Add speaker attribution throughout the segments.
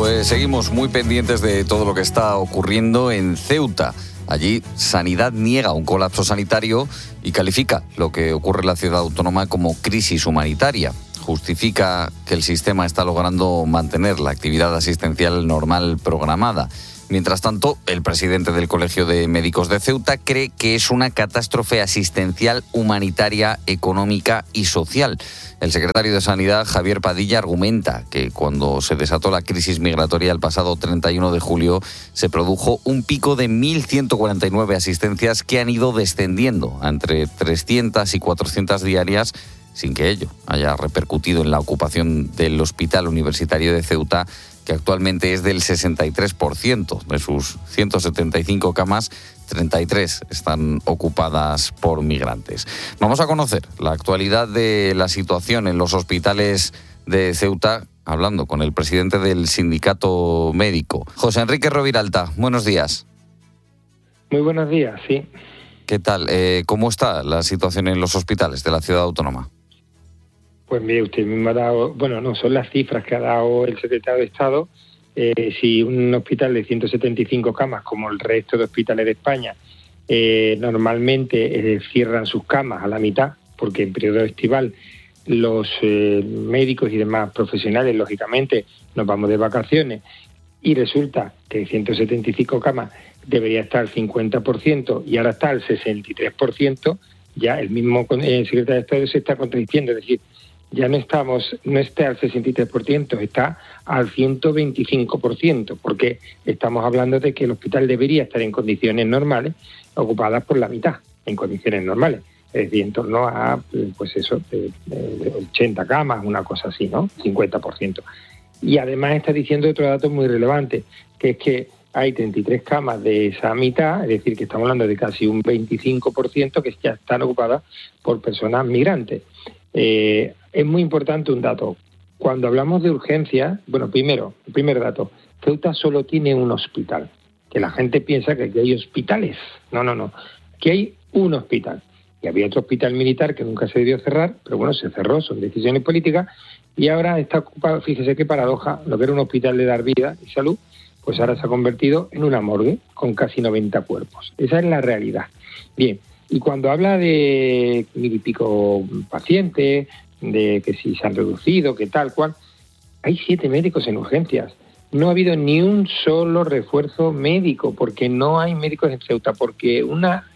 Speaker 1: Pues seguimos muy pendientes de todo lo que está ocurriendo en Ceuta. Allí Sanidad niega un colapso sanitario y califica lo que ocurre en la ciudad autónoma como crisis humanitaria. Justifica que el sistema está logrando mantener la actividad asistencial normal programada. Mientras tanto, el presidente del Colegio de Médicos de Ceuta cree que es una catástrofe asistencial, humanitaria, económica y social. El secretario de Sanidad, Javier Padilla, argumenta que cuando se desató la crisis migratoria el pasado 31 de julio se produjo un pico de 1.149 asistencias que han ido descendiendo a entre 300 y 400 diarias, sin que ello haya repercutido en la ocupación del Hospital Universitario de Ceuta, que actualmente es del 63%. De sus 175 camas, 33 están ocupadas por migrantes. Vamos a conocer la actualidad de la situación en los hospitales de Ceuta, hablando con el presidente del sindicato médico, José Enrique Roviralta. Buenos días.
Speaker 2: Muy buenos días, sí.
Speaker 1: ¿Qué tal? ¿Cómo está la situación en los hospitales de la ciudad autónoma?
Speaker 2: Pues mire, usted mismo ha dado, bueno, no, son las cifras que ha dado el secretario de Estado. Si un hospital de 175 camas, como el resto de hospitales de España, normalmente cierran sus camas a la mitad, porque en periodo estival los médicos y demás profesionales, lógicamente, nos vamos de vacaciones, y resulta que 175 camas debería estar al 50% y ahora está al 63%, ya el mismo secretario de Estado se está contradiciendo, es decir, ya no está al 63%, está al 125%, porque estamos hablando de que el hospital debería estar en condiciones normales, ocupadas por la mitad, en condiciones normales, es decir, en torno a, pues eso, 80 camas, una cosa así, ¿no? 50%. Y además está diciendo otro dato muy relevante, que es que hay 33 camas de esa mitad, es decir, que estamos hablando de casi un 25% que ya están ocupadas por personas migrantes. Es muy importante un dato. Cuando hablamos de urgencias, bueno, el primer dato, Ceuta solo tiene un hospital. Que la gente piensa que aquí hay hospitales. No. Aquí hay un hospital. Y había otro hospital militar que nunca se debió cerrar, pero bueno, se cerró, son decisiones políticas, y ahora está ocupado, fíjese qué paradoja, lo que era un hospital de dar vida y salud, pues ahora se ha convertido en una morgue con casi 90 cuerpos. Esa es la realidad. Bien, y cuando habla de 1.000 y pico pacientes, de que si se han reducido, que tal cual, hay 7 médicos en urgencias. No ha habido ni un solo refuerzo médico, porque no hay médicos en Ceuta, porque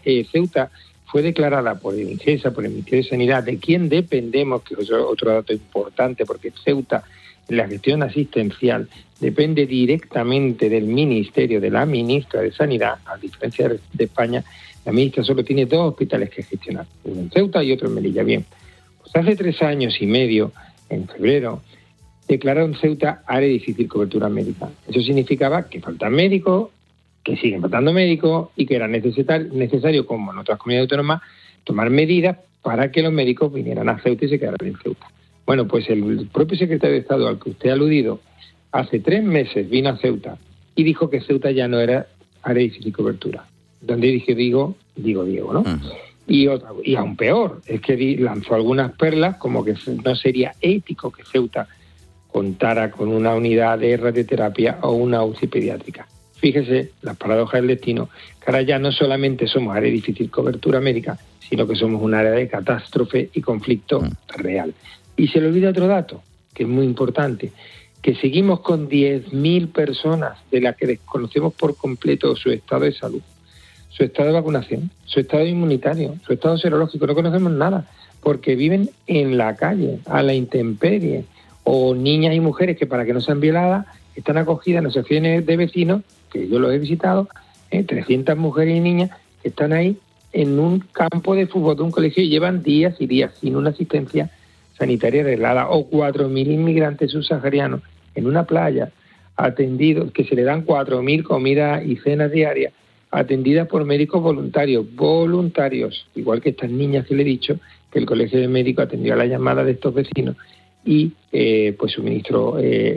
Speaker 2: Ceuta fue declarada por el INCESA, por el Ministerio de Sanidad, de quien dependemos, que es otro dato importante, porque Ceuta, en la gestión asistencial, depende directamente del Ministerio, de la ministra de Sanidad, a diferencia de España. La ministra solo tiene 2 hospitales que gestionar, uno en Ceuta y otro en Melilla. Bien, pues hace 3 años y medio, en febrero, declararon Ceuta área de difícil cobertura médica. Eso significaba que faltan médicos, que siguen faltando médicos y que era necesario, como en otras comunidades autónomas, tomar medidas para que los médicos vinieran a Ceuta y se quedaran en Ceuta. Bueno, pues el propio secretario de Estado al que usted ha aludido, hace 3 meses vino a Ceuta y dijo que Ceuta ya no era área de difícil cobertura. Donde dije digo Diego, ¿no? Uh-huh. Y aún peor, es que lanzó algunas perlas como que no sería ético que Ceuta contara con una unidad de radioterapia o una UCI pediátrica. Fíjese, las paradojas del destino, que ahora ya no solamente somos área de difícil cobertura médica, sino que somos un área de catástrofe y conflicto real. Y se le olvida otro dato, que es muy importante, que seguimos con 10.000 personas de las que desconocemos por completo su estado de salud, su estado de vacunación, su estado inmunitario, su estado serológico, no conocemos nada, porque viven en la calle, a la intemperie, o niñas y mujeres que para que no sean violadas están acogidas en asociaciones de vecinos, que yo los he visitado, 300 mujeres y niñas que están ahí en un campo de fútbol de un colegio y llevan días y días sin una asistencia sanitaria arreglada, o 4.000 inmigrantes subsaharianos en una playa atendidos, que se le dan 4.000 comidas y cenas diarias, atendidas por médicos voluntarios, igual que estas niñas que le he dicho, que el Colegio de Médicos atendió a la llamada de estos vecinos y pues suministró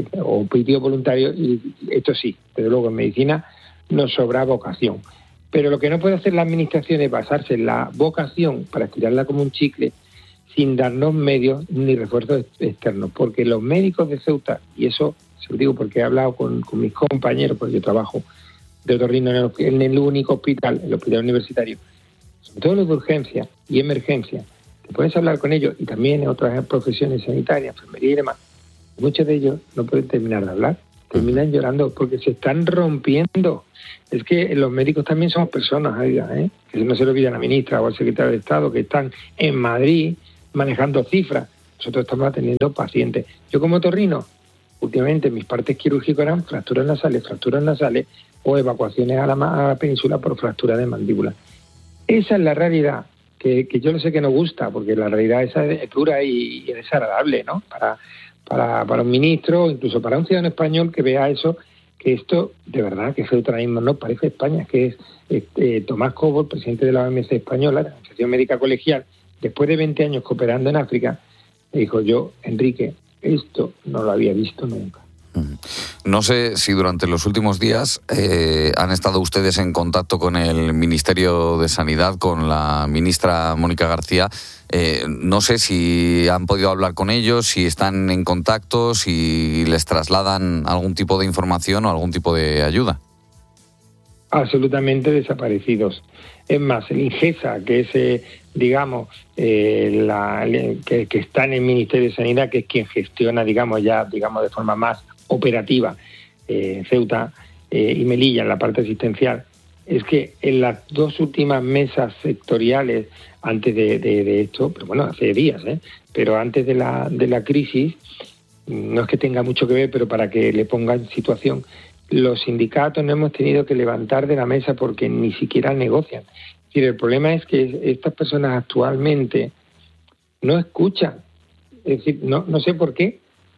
Speaker 2: o pidió voluntario, y esto sí, desde luego en medicina nos sobra vocación. Pero lo que no puede hacer la administración es basarse en la vocación para estirarla como un chicle sin darnos medios ni refuerzos externos, porque los médicos de Ceuta, y eso se lo digo porque he hablado con mis compañeros, porque yo trabajo de otorrino en el único hospital, el hospital universitario, sobre todo los de urgencia y emergencia, te puedes hablar con ellos, y también en otras profesiones sanitarias, enfermería y demás. Muchos de ellos no pueden terminar de hablar, terminan llorando porque se están rompiendo. Es que los médicos también somos personas, que no se le olvida a la ministra o al secretario de Estado, que están en Madrid manejando cifras. Nosotros estamos atendiendo pacientes. Yo como otorrino, últimamente mis partes quirúrgicas eran fracturas nasales o evacuaciones a la península por fractura de mandíbula. Esa es la realidad, que yo no sé que nos gusta, porque la realidad esa es dura y desagradable, ¿no? Para un ministro o incluso para un ciudadano español que vea eso, que esto de verdad que Ceuta ahora mismo no parece España, que es Tomás Cobo, el presidente de la OMS española, la Asociación Médica Colegial, después de 20 años cooperando en África, me dijo: yo, Enrique, esto no lo había visto nunca.
Speaker 1: No sé si durante los últimos días han estado ustedes en contacto con el Ministerio de Sanidad, con la ministra Mónica García. No sé si han podido hablar con ellos, si están en contacto, si les trasladan algún tipo de información o algún tipo de ayuda.
Speaker 2: Absolutamente desaparecidos. Es más, el INGESA, que es, que está en el Ministerio de Sanidad, que es quien gestiona, de forma más operativa Ceuta y Melilla en la parte asistencial, es que en las dos últimas mesas sectoriales antes de esto, pero bueno, hace días, pero antes de la crisis, no es que tenga mucho que ver, pero para que le ponga en situación, los sindicatos no hemos tenido que levantar de la mesa porque ni siquiera negocian. Es decir, el problema es que estas personas actualmente no escuchan. Es decir, no sé por qué.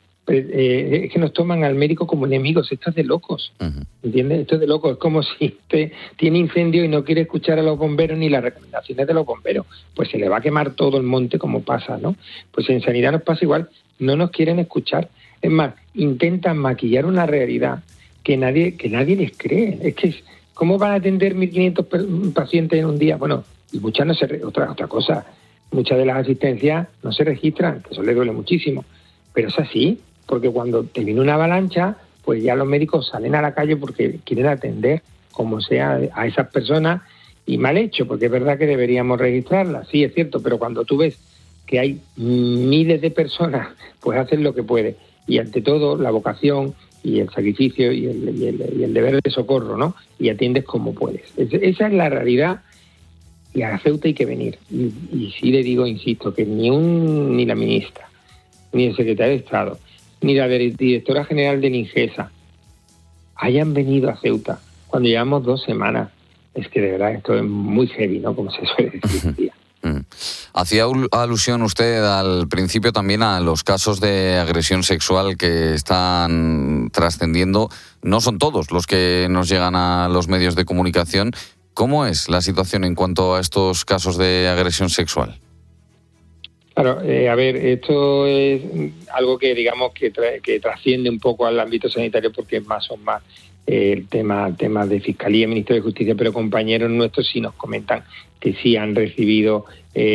Speaker 2: Es que nos toman al médico como enemigos. Esto es de locos, ¿entiendes? Esto es de locos. Es como si usted tiene incendio y no quiere escuchar a los bomberos ni las recomendaciones de los bomberos. Pues se le va a quemar todo el monte como pasa, ¿no? Pues en sanidad nos pasa igual. No nos quieren escuchar. Es más, intentan maquillar una realidad que nadie les cree. Es que, ¿cómo van a atender 1.500 pacientes en un día? Bueno, y muchas no se... Otra cosa, muchas de las asistencias no se registran, que eso le duele muchísimo. Pero es así, porque cuando te viene una avalancha, pues ya los médicos salen a la calle porque quieren atender como sea a esas personas, y mal hecho, porque es verdad que deberíamos registrarlas, sí, es cierto, pero cuando tú ves que hay miles de personas, pues hacen lo que pueden. Y ante todo, la vocación y el sacrificio y el deber de socorro, ¿no? Y atiendes como puedes. Esa es la realidad, y a Ceuta hay que venir. Y sí le digo, insisto, que ni la ministra, ni el secretario de Estado, ni la directora general del INGESA hayan venido a Ceuta cuando llevamos 2 semanas. Es que de verdad esto es muy heavy, ¿no? Como se suele decir.
Speaker 1: Hacía alusión usted al principio también a los casos de agresión sexual que están trascendiendo. No son todos los que nos llegan a los medios de comunicación. ¿Cómo es la situación en cuanto a estos casos de agresión sexual?
Speaker 2: Claro, a ver, esto es algo que digamos que trasciende un poco al ámbito sanitario, porque es más el tema de Fiscalía, Ministerio de Justicia, pero compañeros nuestros sí nos comentan que sí han recibido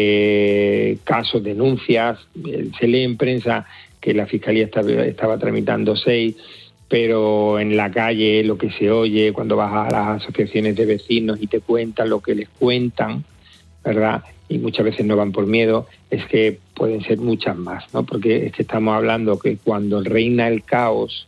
Speaker 2: casos, denuncias. Se lee en prensa que la Fiscalía estaba tramitando 6, pero en la calle lo que se oye cuando vas a las asociaciones de vecinos y te cuentan lo que les cuentan, ¿verdad? Y muchas veces no van por miedo, es que pueden ser muchas más, ¿no? Porque es que estamos hablando que cuando reina el caos,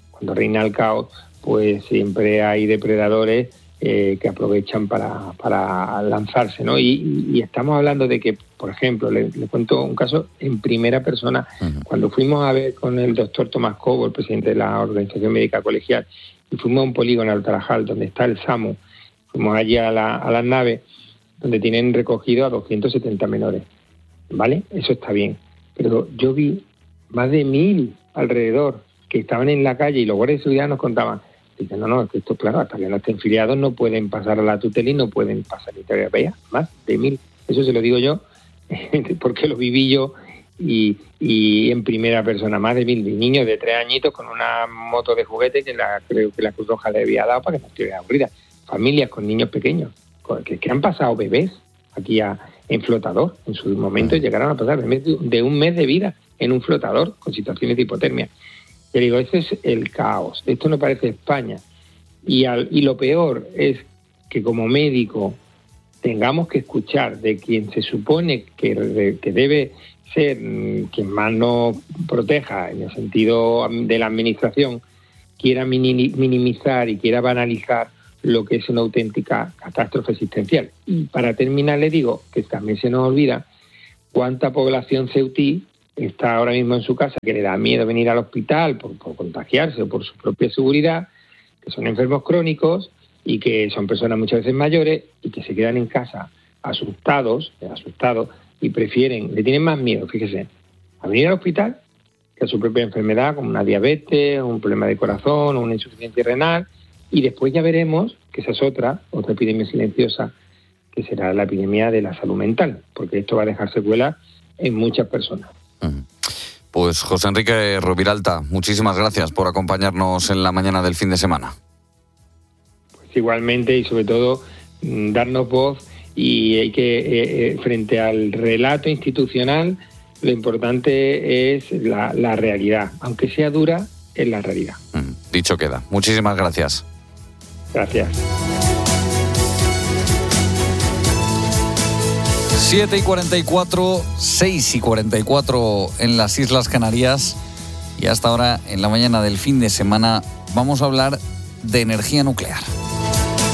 Speaker 2: pues siempre hay depredadores que aprovechan para lanzarse, ¿no? Y estamos hablando de que, por ejemplo, le cuento un caso en primera persona. Cuando fuimos a ver con el doctor Tomás Cobo, el presidente de la Organización Médica Colegial, y fuimos a un polígono al Tarajal, donde está el SAMU, fuimos allí a las naves, donde tienen recogido a 270 menores, ¿vale? Eso está bien. Pero yo vi más de 1.000 alrededor que estaban en la calle, y los guardias de seguridad nos contaban, dicen, no, es que esto, claro, hasta que no estén filiados no pueden pasar a la tutela y no pueden pasar a la terapia. Más de 1.000. Eso se lo digo yo, porque lo viví yo y en primera persona. Más de 1.000 niños de 3 añitos con una moto de juguete que creo que la Cruz Roja le había dado para que no estuviera aburrida. Familias con niños pequeños, que han pasado bebés aquí en flotador. En su momento llegaron a pasar de un mes de vida en un flotador con situaciones de hipotermia. Yo digo, ese es el caos, esto no parece España. Y lo peor es que como médico tengamos que escuchar de quien se supone que debe ser quien más nos proteja en el sentido de la administración, quiera minimizar y quiera banalizar lo que es una auténtica catástrofe existencial. Y para terminar le digo que también se nos olvida cuánta población ceutí está ahora mismo en su casa, que le da miedo venir al hospital por contagiarse o por su propia seguridad, que son enfermos crónicos y que son personas muchas veces mayores y que se quedan en casa asustados y le tienen más miedo, fíjese, a venir al hospital que a su propia enfermedad, como una diabetes, un problema de corazón o una insuficiencia renal, y después ya veremos que esa es otra epidemia silenciosa, que será la epidemia de la salud mental, porque esto va a dejar secuelas en muchas personas.
Speaker 1: Pues José Enrique Roviralta, muchísimas gracias por acompañarnos en la mañana del fin de semana.
Speaker 2: Pues igualmente, y sobre todo darnos voz, y hay que, frente al relato institucional, lo importante es la realidad, aunque sea dura, es la realidad.
Speaker 1: Dicho queda. Muchísimas gracias.
Speaker 2: Gracias.
Speaker 1: 7:44, 6:44 en las Islas Canarias, y hasta ahora, en la mañana del fin de semana, vamos a hablar de energía nuclear.